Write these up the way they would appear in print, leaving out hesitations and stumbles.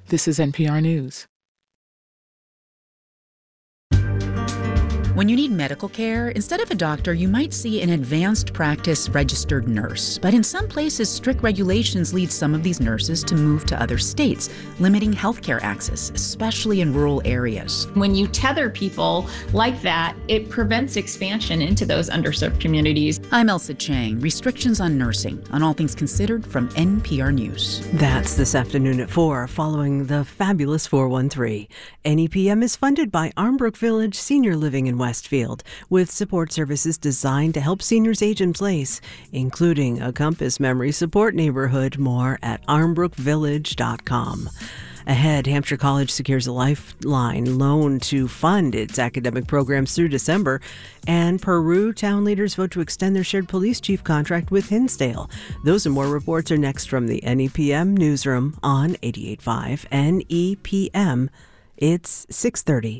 This is NPR News. When you need medical care, instead of a doctor, you might see an advanced practice registered nurse. But in some places, strict regulations lead some of these nurses to move to other states, limiting healthcare access, especially in rural areas. When you tether people like that, it prevents expansion into those underserved communities. I'm Elsa Chang. Restrictions on nursing, on All Things Considered from NPR News. That's this afternoon at 4, following the fabulous 413. NEPM is funded by Armbrook Village Senior Living in Westfield, with support services designed to help seniors age in place, including a Compass Memory Support Neighborhood. More at armbrookvillage.com. Ahead, Hampshire College secures a lifeline loan to fund its academic programs through December, and Peru town leaders vote to extend their shared police chief contract with Hinsdale. Those and more reports are next from the NEPM newsroom on 88.5 NEPM. It's 6:30.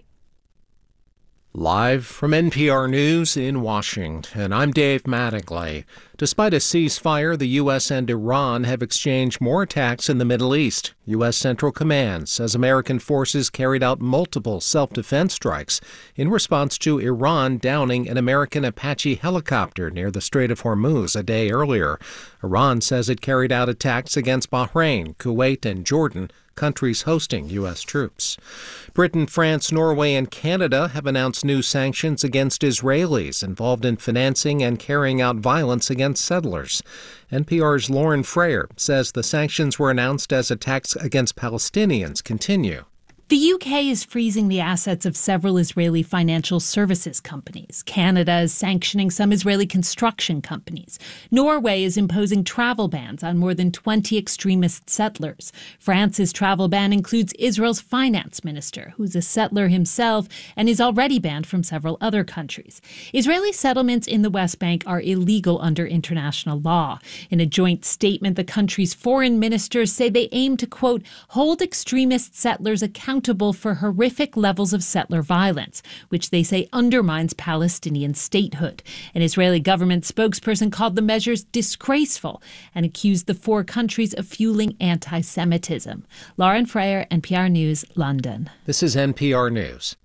Live from NPR News in Washington, I'm Dave Mattingly. Despite a ceasefire, the U.S. and Iran have exchanged more attacks in the Middle East. U.S. Central Command says American forces carried out multiple self-defense strikes in response to Iran downing an American Apache helicopter near the Strait of Hormuz a day earlier. Iran says it carried out attacks against Bahrain, Kuwait, and Jordan, countries hosting U.S. troops. Britain, France, Norway, and Canada have announced new sanctions against Israelis involved in financing and carrying out violence against settlers. NPR's Lauren Frayer says the sanctions were announced as attacks against Palestinians continue. The UK is freezing the assets of several Israeli financial services companies. Canada is sanctioning some Israeli construction companies. Norway is imposing travel bans on more than 20 extremist settlers. France's travel ban includes Israel's finance minister, who's a settler himself and is already banned from several other countries. Israeli settlements in the West Bank are illegal under international law. In a joint statement, the country's foreign ministers say they aim to, quote, hold extremist settlers accountable for horrific levels of settler violence, which they say undermines Palestinian statehood. An Israeli government spokesperson called the measures disgraceful and accused the four countries of fueling anti-Semitism. Lauren Frayer, NPR News, London. This is NPR News.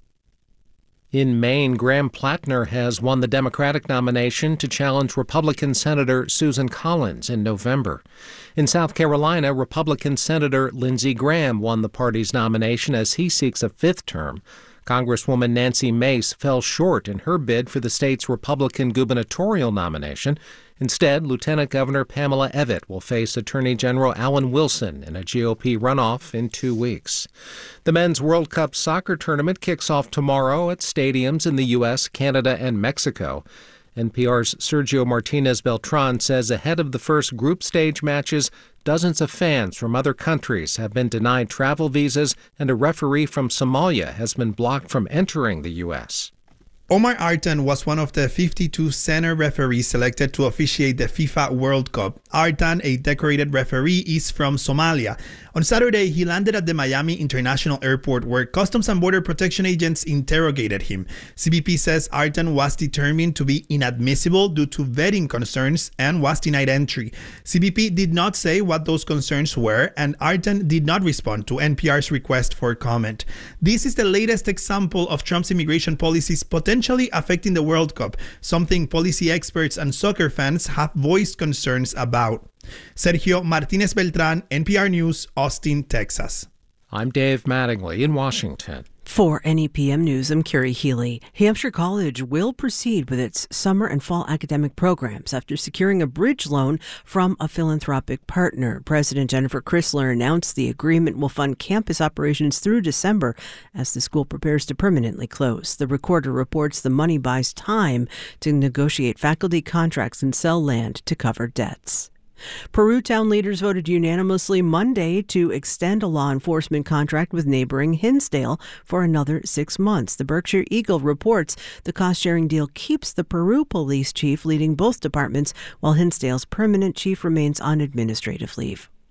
In Maine, Graham Plattner has won the Democratic nomination to challenge Republican Senator Susan Collins in November. In South Carolina, Republican Senator Lindsey Graham won the party's nomination as he seeks a fifth term. Congresswoman Nancy Mace fell short in her bid for the state's Republican gubernatorial nomination. Instead, Lieutenant Governor Pamela Evette will face Attorney General Alan Wilson in a GOP runoff in 2 weeks. The Men's World Cup soccer tournament kicks off tomorrow at stadiums in the U.S., Canada, and Mexico. NPR's Sergio Martinez Beltran says ahead of the first group stage matches, dozens of fans from other countries have been denied travel visas, and a referee from Somalia has been blocked from entering the U.S. Omar Artan was one of the 52 senior referees selected to officiate the FIFA World Cup. Artan, a decorated referee, is from Somalia. On Saturday, he landed at the Miami International Airport where Customs and Border Protection agents interrogated him. CBP says Artan was determined to be inadmissible due to vetting concerns and was denied entry. CBP did not say what those concerns were, and Artan did not respond to NPR's request for comment. This is the latest example of Trump's immigration policies potentially affecting the World Cup, something policy experts and soccer fans have voiced concerns about. Sergio Martinez Beltran, NPR News, Austin, Texas. I'm Dave Mattingly in Washington. For NEPM News, I'm Carrie Healy. Hampshire College will proceed with its summer and fall academic programs after securing a bridge loan from a philanthropic partner. President Jennifer Chrysler announced the agreement will fund campus operations through December as the school prepares to permanently close. The Recorder reports the money buys time to negotiate faculty contracts and sell land to cover debts. Peru town leaders voted unanimously Monday to extend a law enforcement contract with neighboring Hinsdale for another 6 months. The Berkshire Eagle reports the cost-sharing deal keeps the Peru police chief leading both departments, while Hinsdale's permanent chief remains on administrative leave.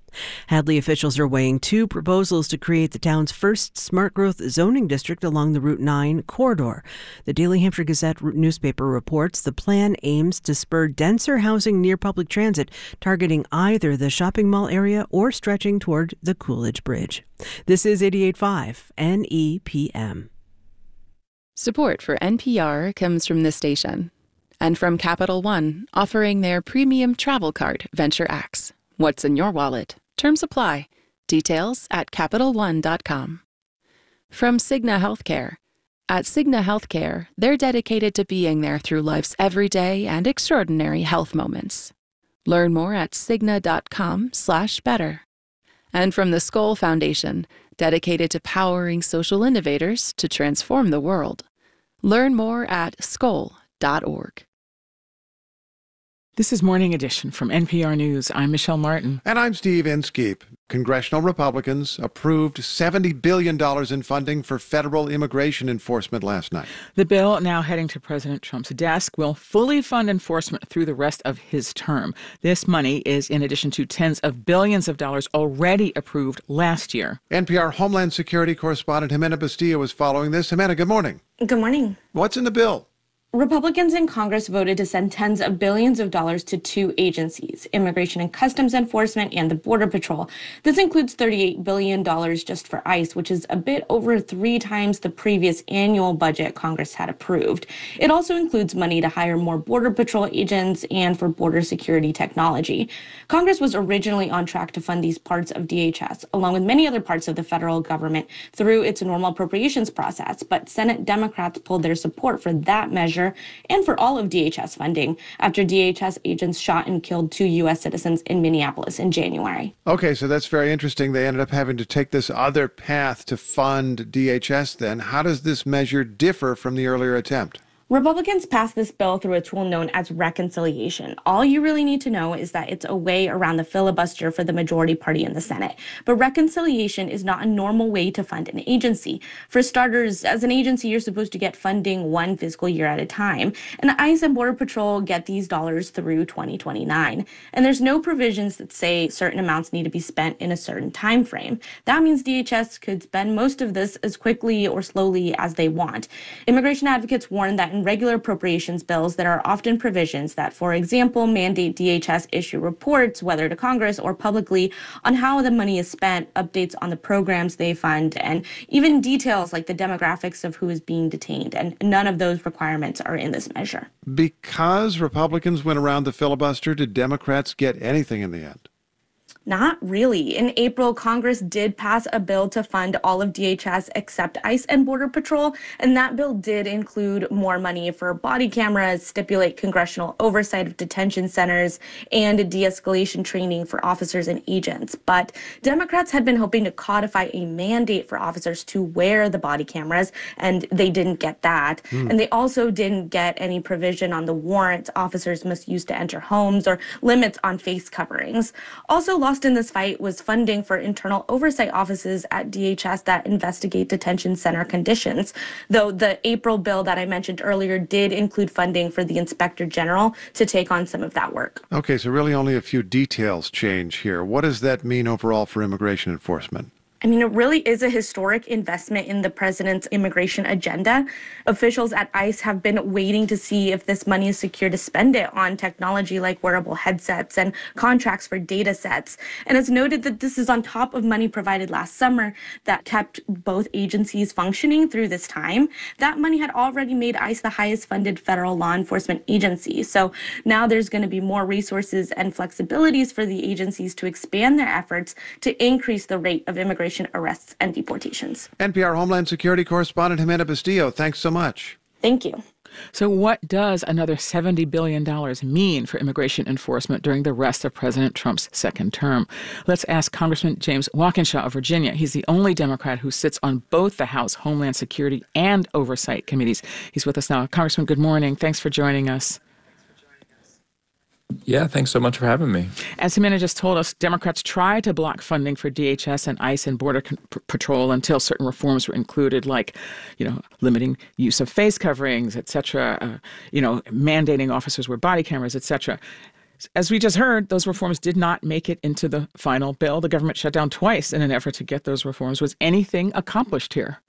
Hadley officials are weighing two proposals to create the town's first smart growth zoning district along the Route 9 corridor. The Daily Hampshire Gazette newspaper reports the plan aims to spur denser housing near public transit, targeting either the shopping mall area or stretching toward the Coolidge Bridge. This is 88.5 NEPM. Support for NPR comes from this station and from Capital One, offering their premium travel card, Venture X. What's in your wallet? Terms apply. Details at CapitalOne.com. From Cigna Healthcare. At Cigna Healthcare, they're dedicated to being there through life's everyday and extraordinary health moments. Learn more at Cigna.com/better. And from the Skoll Foundation, dedicated to powering social innovators to transform the world. Learn more at skoll.org. This is Morning Edition from NPR News. I'm Michelle Martin. And I'm Steve Inskeep. Congressional Republicans approved $70 billion in funding for federal immigration enforcement last night. The bill, now heading to President Trump's desk, will fully fund enforcement through the rest of his term. This money is in addition to tens of billions of dollars already approved last year. NPR Homeland Security correspondent Jimena Bustillo is following this. Jimena, good morning. Good morning. What's in the bill? Republicans in Congress voted to send tens of billions of dollars to two agencies, Immigration and Customs Enforcement and the Border Patrol. This includes $38 billion just for ICE, which is a bit over 3 times the previous annual budget Congress had approved. It also includes money to hire more Border Patrol agents and for border security technology. Congress was originally on track to fund these parts of DHS, along with many other parts of the federal government, through its normal appropriations process, but Senate Democrats pulled their support for that measure and for all of DHS funding after DHS agents shot and killed 2 U.S. citizens in Minneapolis in January. Okay, so that's very interesting. They ended up having to take this other path to fund DHS then. How does this measure differ from the earlier attempt? Republicans passed this bill through a tool known as reconciliation. All you really need to know is that it's a way around the filibuster for the majority party in the Senate. But reconciliation is not a normal way to fund an agency. For starters, as an agency, you're supposed to get funding one fiscal year at a time. And ICE and Border Patrol get these dollars through 2029. And there's no provisions that say certain amounts need to be spent in a certain time frame. That means DHS could spend most of this as quickly or slowly as they want. Immigration advocates warn that in regular appropriations bills, there are often provisions that, for example, mandate DHS issue reports, whether to Congress or publicly, on how the money is spent, updates on the programs they fund, and even details like the demographics of who is being detained. And none of those requirements are in this measure. Because Republicans went around the filibuster, did Democrats get anything in the end? Not really. In April, Congress did pass a bill to fund all of DHS except ICE and Border Patrol, and that bill did include more money for body cameras, stipulate congressional oversight of detention centers, and de-escalation training for officers and agents. But Democrats had been hoping to codify a mandate for officers to wear the body cameras, and they didn't get that. And they also didn't get any provision on the warrants officers must use to enter homes or limits on face coverings. Also lost in this fight was funding for internal oversight offices at DHS that investigate detention center conditions, though the April bill that I mentioned earlier did include funding for the Inspector General to take on some of that work. Okay, so really only a few details change here. What does that mean overall for immigration enforcement? I mean, it really is a historic investment in the president's immigration agenda. Officials at ICE have been waiting to see if this money is secure to spend it on technology like wearable headsets and contracts for data sets. And it's noted that this is on top of money provided last summer that kept both agencies functioning through this time. That money had already made ICE the highest funded federal law enforcement agency. So now there's going to be more resources and flexibilities for the agencies to expand their efforts to increase the rate of immigration arrests and deportations. NPR Homeland Security correspondent Jimena Bustillo, thanks so much. Thank you. So what does another $70 billion mean for immigration enforcement during the rest of President Trump's second term? Let's ask Congressman James Walkinshaw of Virginia. He's the only Democrat who sits on both the House Homeland Security and Oversight committees. He's with us now. Congressman, good morning. Thanks for joining us. Yeah, thanks so much for having me. As Jimena just told us, Democrats tried to block funding for DHS and ICE and Border Patrol until certain reforms were included, like, limiting use of face coverings, et cetera, mandating officers wear body cameras, et cetera. As we just heard, those reforms did not make it into the final bill. The government shut down twice in an effort to get those reforms. Was anything accomplished here?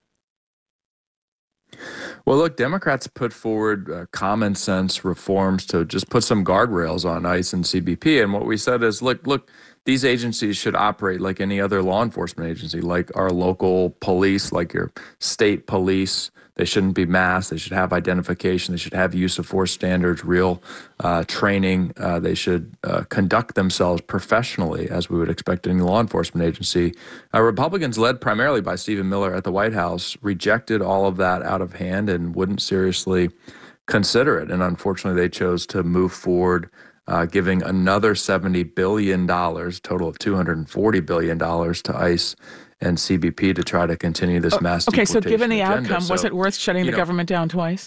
Well, look, Democrats put forward common sense reforms to just put some guardrails on ICE and CBP. And what we said is, look, these agencies should operate like any other law enforcement agency, like our local police, like your state police. They shouldn't be masked. They should have identification. They should have use of force standards, real training. They should conduct themselves professionally, as we would expect any law enforcement agency. Republicans, led primarily by Stephen Miller at the White House, rejected all of that out of hand and wouldn't seriously consider it. And unfortunately, they chose to move forward, giving another $70 billion, total of $240 billion to ICE and CBP to try to continue this mass deportation so given the agenda. outcome, was it worth shutting the government down twice?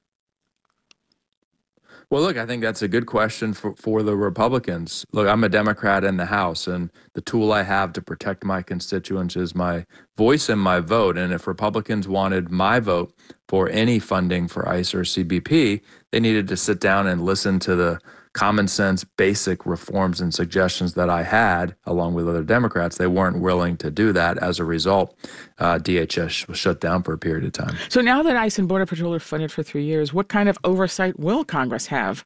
Well, look, I think that's a good question for the Republicans. Look, I'm a Democrat in the House, and the tool I have to protect my constituents is my voice and my vote. And if Republicans wanted my vote for any funding for ICE or CBP, they needed to sit down and listen to the common sense, basic reforms and suggestions that I had, along with other Democrats. They weren't willing to do that. As a result, DHS was shut down for a period of time. So now that ICE and Border Patrol are funded for 3 years, what kind of oversight will Congress have?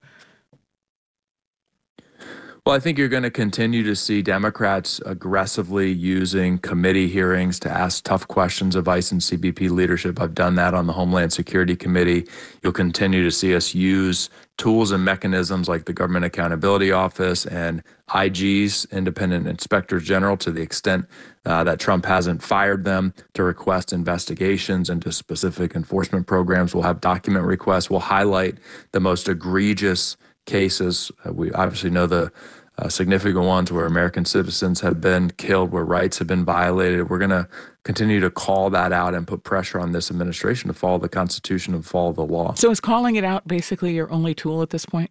Well, I think you're going to continue to see Democrats aggressively using committee hearings to ask tough questions of ICE and CBP leadership. I've done that on the Homeland Security Committee. You'll continue to see us use tools and mechanisms like the Government Accountability Office and IGs, Independent Inspectors General, to the extent that Trump hasn't fired them, to request investigations into specific enforcement programs. We'll have document requests. We'll highlight the most egregious cases. We obviously know the significant ones where American citizens have been killed, where rights have been violated. We're going to continue to call that out and put pressure on this administration to follow the Constitution and follow the law. So is calling it out basically your only tool at this point?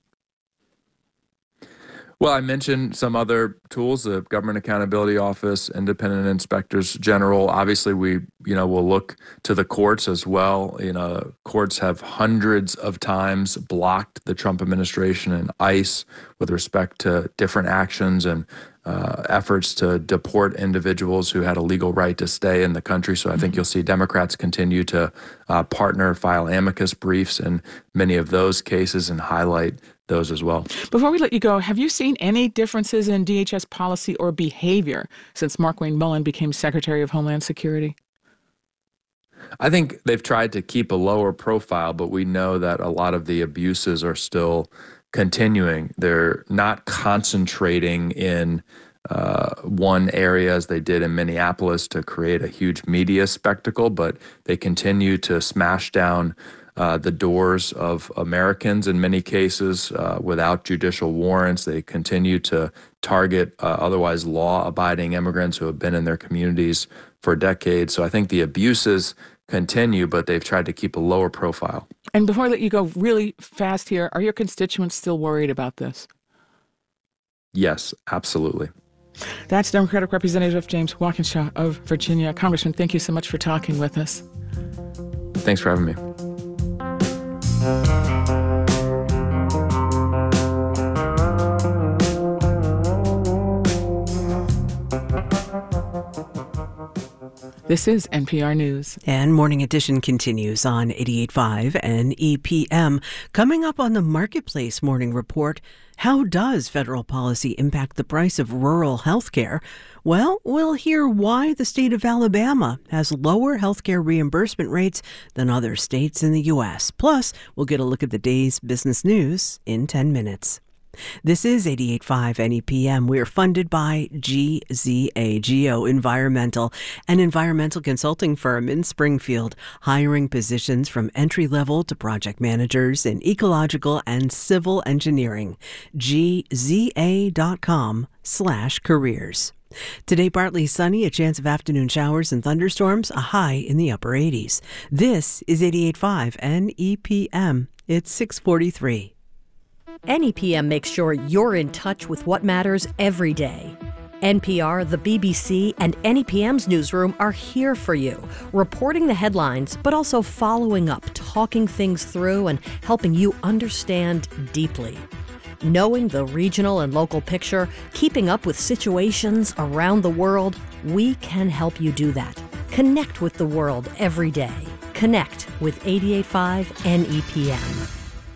Well, I mentioned some other tools, the Government Accountability Office, Independent Inspectors General. Obviously, we, will look to the courts as well. Courts have hundreds of times blocked the Trump administration and ICE with respect to different actions and efforts to deport individuals who had a legal right to stay in the country. So I think you'll see Democrats continue to partner, file amicus briefs in many of those cases and highlight those as well. Before we let you go, have you seen any differences in DHS policy or behavior since Markwayne Mullin became Secretary of Homeland Security? I think they've tried to keep a lower profile, but we know that a lot of the abuses are still continuing. They're not concentrating in one area as they did in Minneapolis to create a huge media spectacle, but they continue to smash down the doors of Americans in many cases without judicial warrants. They continue to target otherwise law-abiding immigrants who have been in their communities for decades. So I think the abuses continue, but they've tried to keep a lower profile. And before I let you go really fast here, are your constituents still worried about this? Yes, absolutely. That's Democratic Representative James Walkinshaw of Virginia. Congressman, thank you so much for talking with us. Thanks for having me. This is NPR News. And Morning Edition continues on 88.5 and EPM. Coming up on the Marketplace Morning Report, how does federal policy impact the price of rural health care? Well, we'll hear why the state of Alabama has lower health care reimbursement rates than other states in the U.S. Plus, we'll get a look at the day's business news in 10 minutes. This is 88.5 NEPM. We're funded by GZA, Geo Environmental, an environmental consulting firm in Springfield, hiring positions from entry-level to project managers in ecological and civil engineering. GZA.com/careers. Today, partly sunny, a chance of afternoon showers and thunderstorms, a high in the upper 80s. This is 88.5 NEPM. It's 6:43. NEPM makes sure you're in touch with what matters every day. NPR, the BBC, and NEPM's newsroom are here for you, reporting the headlines, but also following up, talking things through, and helping you understand deeply. Knowing the regional and local picture, keeping up with situations around the world, we can help you do that. Connect with the world every day. Connect with 88.5 NEPM.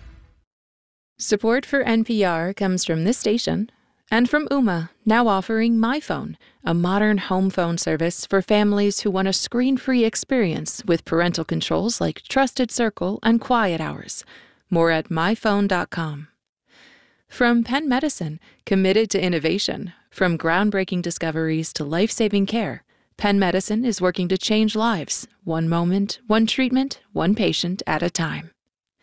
Support for NPR comes from this station and from Ooma, now offering MyPhone, a modern home phone service for families who want a screen-free experience with parental controls like Trusted Circle and Quiet Hours. More at myphone.com. From Penn Medicine, committed to innovation, from groundbreaking discoveries to life-saving care, Penn Medicine is working to change lives, one moment, one treatment, one patient at a time.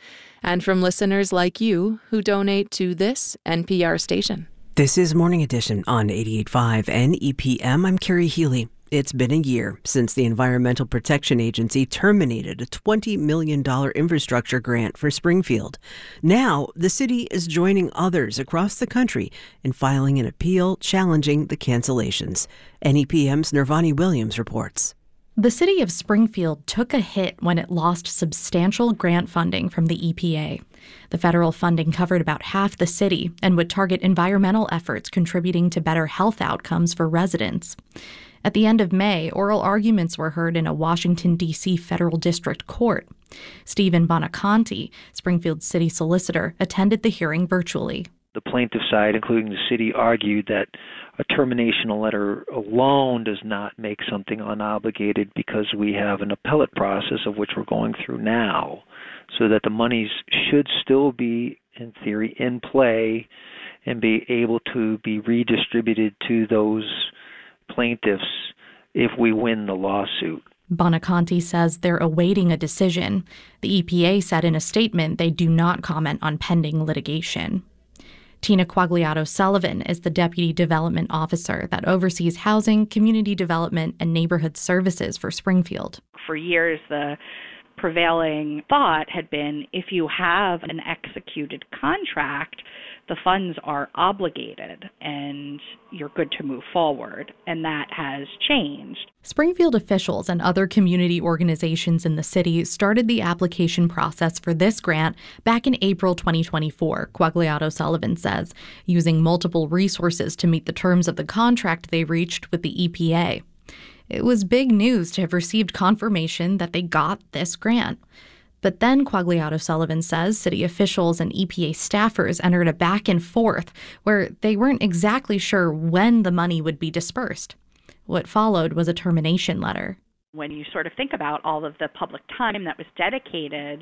And from listeners like you who donate to this NPR station. This is Morning Edition on 88.5 NEPM. I'm Carrie Healy. It's been a year since the Environmental Protection Agency terminated a $20 million infrastructure grant for Springfield. Now, the city is joining others across the country in filing an appeal challenging the cancellations. NEPM's Nirvani Williams reports. The city of Springfield took a hit when it lost substantial grant funding from the EPA. The federal funding covered about half the city and would target environmental efforts contributing to better health outcomes for residents. At the end of May, oral arguments were heard in a Washington, D.C. federal district court. Stephen Bonaconti, Springfield's city solicitor, attended the hearing virtually. The plaintiff side, including the city, argued that a termination letter alone does not make something unobligated because we have an appellate process of which we're going through now, so that the monies should still be, in theory, in play and be able to be redistributed to those plaintiffs if we win the lawsuit. Bonaconti says they're awaiting a decision. The EPA said in a statement they do not comment on pending litigation. Tina Quagliato-Sullivan is the Deputy Development Officer that oversees housing, community development, and neighborhood services for Springfield. For years, the prevailing thought had been if you have an executed contract, the funds are obligated and you're good to move forward, and that has changed. Springfield officials and other community organizations in the city started the application process for this grant back in April 2024, Quagliato-Sullivan says, using multiple resources to meet the terms of the contract they reached with the EPA. It was big news to have received confirmation that they got this grant. But then, Quagliato-Sullivan says, city officials and EPA staffers entered a back and forth where they weren't exactly sure when the money would be dispersed. What followed was a termination letter. When you sort of think about all of the public time that was dedicated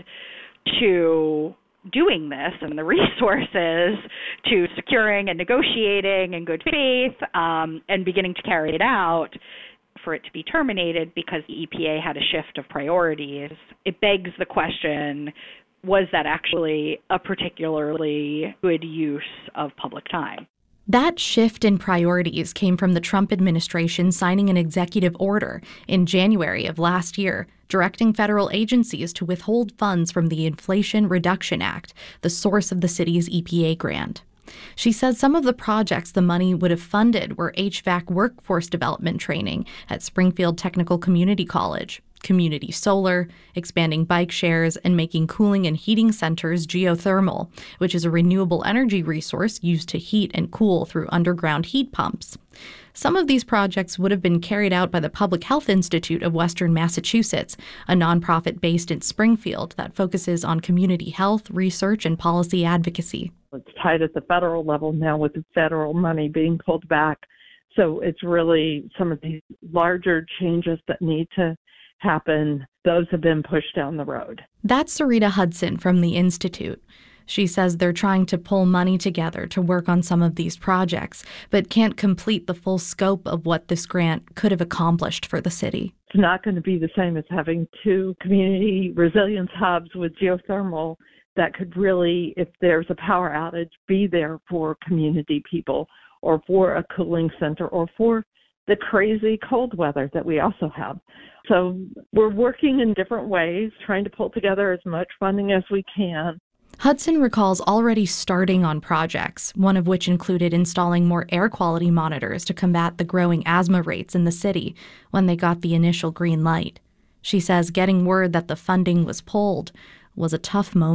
to doing this and the resources to securing and negotiating in good faith and beginning to carry it out, for it to be terminated because the EPA had a shift of priorities, it begs the question, was that actually a particularly good use of public time? That shift in priorities came from the Trump administration signing an executive order in January of last year, directing federal agencies to withhold funds from the Inflation Reduction Act, the source of the city's EPA grant. She says some of the projects the money would have funded were HVAC workforce development training at Springfield Technical Community College, community solar, expanding bike shares, and making cooling and heating centers geothermal, which is a renewable energy resource used to heat and cool through underground heat pumps. Some of these projects would have been carried out by the Public Health Institute of Western Massachusetts, a nonprofit based in Springfield that focuses on community health, research, and policy advocacy. It's tied at the federal level now with the federal money being pulled back. So it's really some of these larger changes that need to happen. Those have been pushed down the road. That's Sarita Hudson from the Institute. She says they're trying to pull money together to work on some of these projects, but can't complete the full scope of what this grant could have accomplished for the city. It's not going to be the same as having two community resilience hubs with geothermal that could really, if there's a power outage, be there for community people or for a cooling center or for the crazy cold weather that we also have. So we're working in different ways, trying to pull together as much funding as we can. Hudson recalls already starting on projects, one of which included installing more air quality monitors to combat the growing asthma rates in the city when they got the initial green light. She says getting word that the funding was pulled was a tough moment.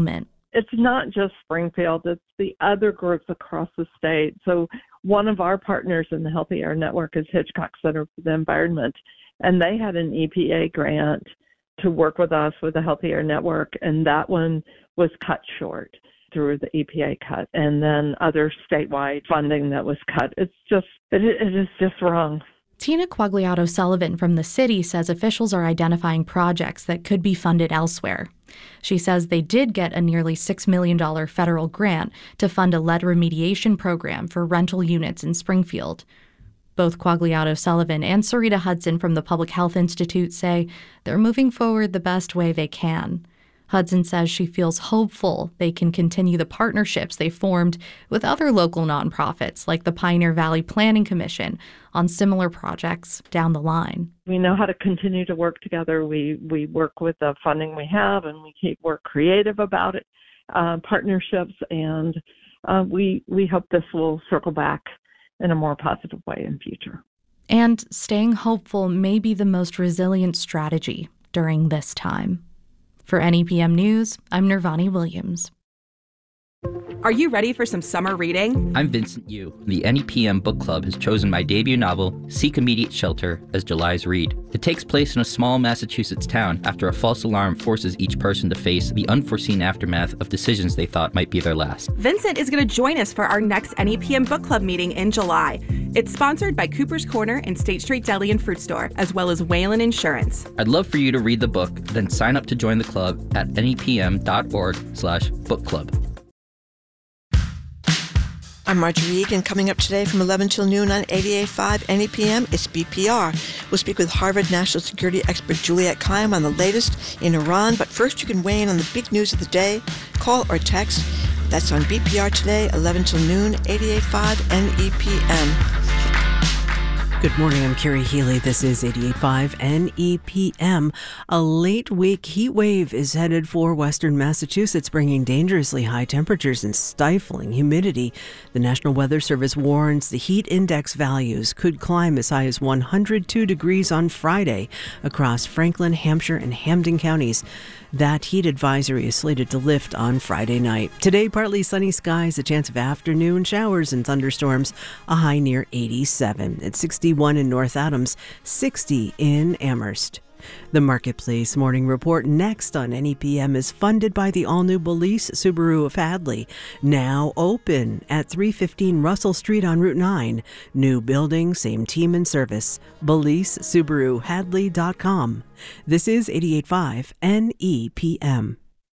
it's not just Springfield, it's the other groups across the state. So one of our partners in the Healthy Air Network is Hitchcock Center for the Environment, and they had an EPA grant to work with us with the Healthy Air Network, and that one was cut short through the EPA cut, and then other statewide funding that was cut. It is just wrong. Tina Quagliato-Sullivan from the city says officials are identifying projects that could be funded elsewhere. She says they did get a nearly $6 million federal grant to fund a lead remediation program for rental units in Springfield. Both Quagliato-Sullivan and Sarita Hudson from the Public Health Institute say they're moving forward the best way they can. Hudson says she feels hopeful they can continue the partnerships they formed with other local nonprofits like the Pioneer Valley Planning Commission on similar projects down the line. We know how to continue to work together. We work with the funding we have, and we work creative about it, partnerships, and we hope this will circle back in a more positive way in future. And staying hopeful may be the most resilient strategy during this time. For NEPM News, I'm Nirvani Williams. Are you ready for some summer reading? I'm Vincent Yu. The NEPM Book Club has chosen my debut novel, Seek Immediate Shelter, as July's read. It takes place in a small Massachusetts town after a false alarm forces each person to face the unforeseen aftermath of decisions they thought might be their last. Vincent is going to join us for our next NEPM Book Club meeting in July. It's sponsored by Cooper's Corner and State Street Deli and Fruit Store, as well as Whalen Insurance. I'd love for you to read the book, then sign up to join the club at nepm.org/book club. I'm Marjorie Egan. Coming up today from 11 till noon on 88.5 NEPM, it's BPR. We'll speak with Harvard national security expert Juliette Kayyem on the latest in Iran. But first, you can weigh in on the big news of the day. Call or text. That's on BPR today, 11 till noon, 88.5 NEPM. Good morning, I'm Carrie Healy. This is 88.5 NEPM. A late week heat wave is headed for western Massachusetts, bringing dangerously high temperatures and stifling humidity. The National Weather Service warns the heat index values could climb as high as 102 degrees on Friday across Franklin, Hampshire, and Hampden counties. That heat advisory is slated to lift on Friday night. Today, partly sunny skies, a chance of afternoon showers and thunderstorms, a high near 87. It's 61 in North Adams, 60 in Amherst. The Marketplace Morning Report next on NEPM is funded by the all-new Belize Subaru of Hadley, now open at 315 Russell Street on Route 9. New building, same team and service. BelizeSubaruHadley.com. This is 88.5 NEPM.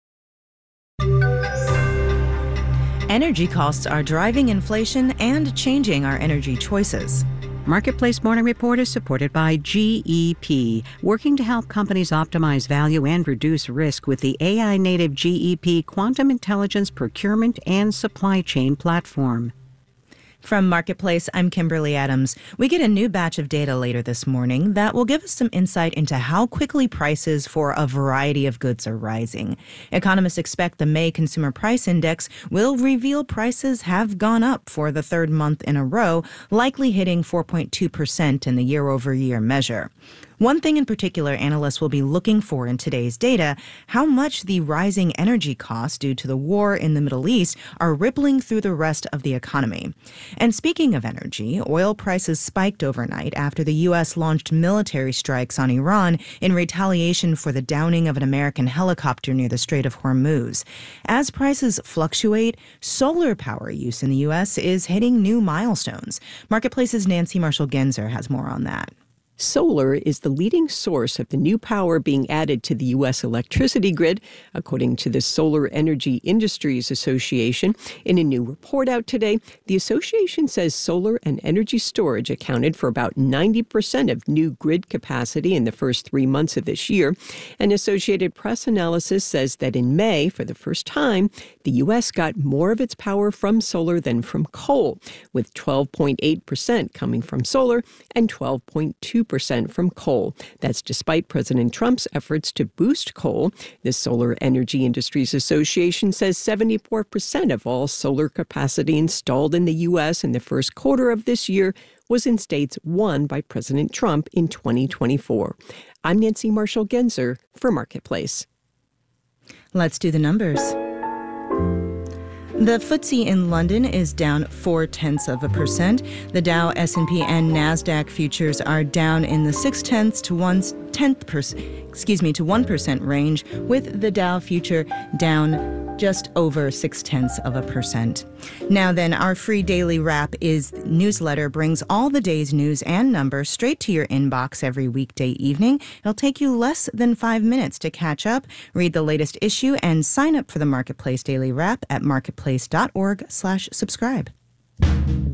Energy costs are driving inflation and changing our energy choices. Marketplace Morning Report is supported by GEP, working to help companies optimize value and reduce risk with the AI-native GEP Quantum Intelligence Procurement and Supply Chain Platform. From Marketplace, I'm Kimberly Adams. We get a new batch of data later this morning that will give us some insight into how quickly prices for a variety of goods are rising. Economists expect the May Consumer Price Index will reveal prices have gone up for the third month in a row, likely hitting 4.2% in the year-over-year measure. One thing in particular analysts will be looking for in today's data, how much the rising energy costs due to the war in the Middle East are rippling through the rest of the economy. And speaking of energy, oil prices spiked overnight after the U.S. launched military strikes on Iran in retaliation for the downing of an American helicopter near the Strait of Hormuz. As prices fluctuate, solar power use in the U.S. is hitting new milestones. Marketplace's Nancy Marshall-Genzer has more on that. Solar is the leading source of the new power being added to the U.S. electricity grid, according to the Solar Energy Industries Association. In a new report out today, the association says solar and energy storage accounted for about 90% of new grid capacity in the first 3 months of this year. An Associated Press analysis says that in May, for the first time, the U.S. got more of its power from solar than from coal, with 12.8% coming from solar and 12.2% from coal. That's despite President Trump's efforts to boost coal. The Solar Energy Industries Association says 74% of all solar capacity installed in the U.S. in the first quarter of this year was in states won by President Trump in 2024. I'm Nancy Marshall-Genzer for Marketplace. Let's do the numbers. The FTSE in London is down 0.4%. The Dow, S&P, and Nasdaq futures are down in the 0.6 to 1% range, with the Dow future down just over 0.6%. Now then, our free daily wrap is newsletter brings all the day's news and numbers straight to your inbox every weekday evening. It'll take you less than 5 minutes to catch up, read the latest issue, and sign up for the Marketplace Daily Wrap at marketplace.org/subscribe.